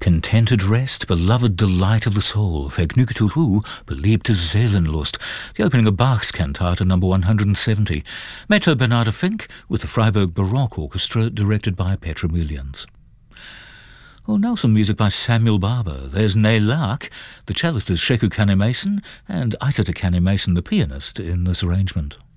Contented rest, beloved delight of the soul, vergnügte Ruhe, beliebte Seelenlust, the opening of Bach's Cantata No. 170, Mezzo Bernarda Fink with the Freiburg Baroque Orchestra directed by Petra Mulians. Well, now some music by Samuel Barber. There's Nay Lark, the cellist is Sheku Kane-Mason, and Isata Kane-Mason, the pianist, in this arrangement.